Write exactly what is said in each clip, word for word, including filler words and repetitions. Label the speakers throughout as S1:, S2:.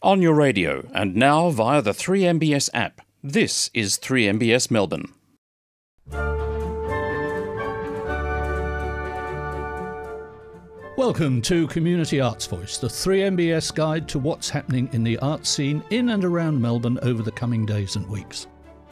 S1: On your radio and now via the three M B S app. This is three M B S Melbourne.
S2: Welcome to Community Arts Voice, the three M B S guide to what's happening in the art scene in and around Melbourne over the coming days and weeks.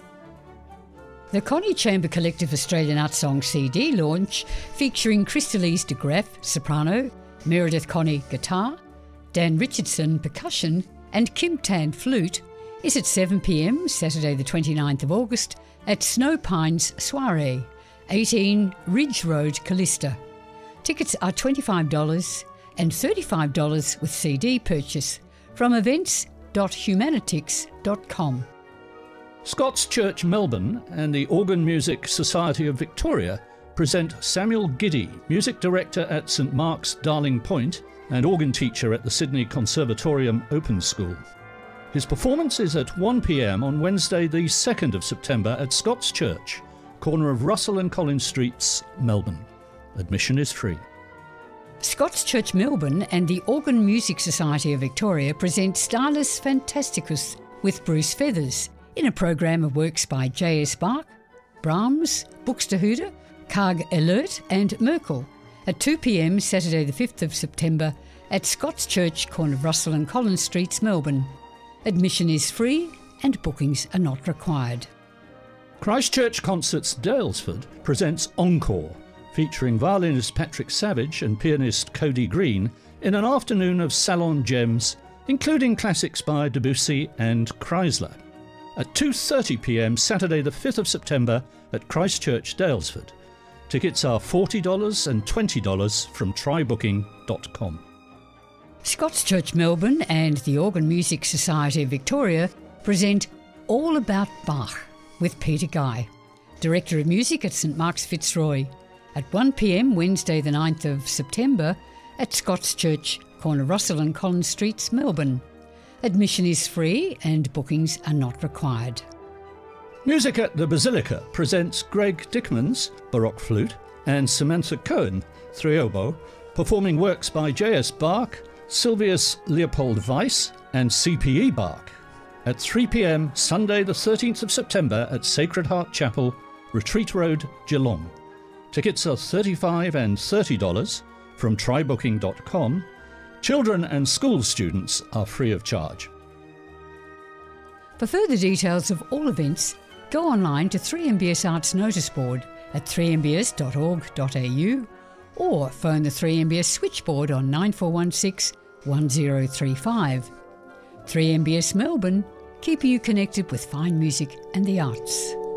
S3: The Connie Chamber Collective Australian Art Song C D launch, featuring Crystalise de Graff, soprano, Meredith Connie, guitar, Dan Richardson, percussion, and Kim Tan, flute, is at seven p m Saturday the twenty-ninth of August at Snow Pines Soiree, eighteen Ridge Road, Callista. Tickets are twenty-five dollars and thirty-five dollars with C D purchase from events dot humanitix dot com.
S2: Scots Church Melbourne and the Organ Music Society of Victoria present Samuel Giddy, music director at St Mark's Darling Point and organ teacher at the Sydney Conservatorium Open School. His performance is at one p m on Wednesday the second of September at Scots Church, corner of Russell and Collins Streets, Melbourne. Admission is free.
S3: Scots Church Melbourne and the Organ Music Society of Victoria present Starless Fantasticus with Bruce Feathers in a program of works by J S Bach, Brahms, Buxtehude, Karg Elert and Merkel at two p m Saturday the fifth of September at Scots Church, corner of Russell and Collins Streets, Melbourne. Admission is free and bookings are not required.
S2: Christchurch Concerts Daylesford presents Encore, featuring violinist Patrick Savage and pianist Cody Green in an afternoon of salon gems, including classics by Debussy and Chrysler, at two thirty p m Saturday the fifth of September at Christchurch Daylesford. Tickets are forty dollars and twenty dollars from try booking dot com.
S3: Scots Church Melbourne and the Organ Music Society of Victoria present All About Bach with Peter Guy, Director of Music at St Mark's Fitzroy, at one p m Wednesday the ninth of September at Scots Church, corner Russell and Collins Streets, Melbourne. Admission is free and bookings are not required.
S2: Music at the Basilica presents Greg Dickman's Baroque flute and Samantha Cohen, three oboe, performing works by J S Bach, Silvius Leopold Weiss and C P E Bach at three p m Sunday the thirteenth of September at Sacred Heart Chapel, Retreat Road, Geelong. Tickets are thirty-five dollars and thirty dollars from try booking dot com. Children and school students are free of charge.
S3: For further details of all events, go online to three M B S Arts Notice Board at three m b s dot org dot a u or phone the three M B S switchboard on nine four one six, one zero three five. three M B S Melbourne, keeping you connected with fine music and the arts.